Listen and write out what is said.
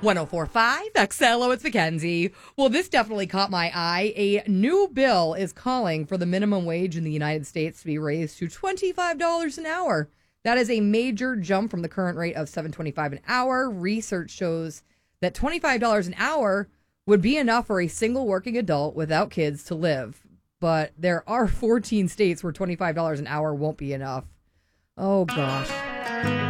1045 XLO, it's Mackenzie. Well, this definitely caught my eye. A new bill is calling for the minimum wage in the United States to be raised to $25 an hour. That is a major jump from the current rate of $7.25 an hour. Research shows that $25 an hour would be enough for a single working adult without kids to live. But there are 14 states where $25 an hour won't be enough. Oh, gosh.